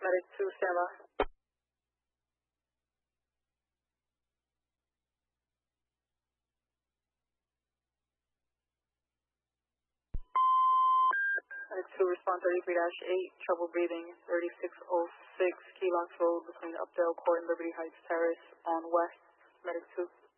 Medic 2, stand by. Medic 2, respond 33-8, trouble breathing, 3606 Key Lock Road between Updale Court and Liberty Heights Terrace on West. Medic 2.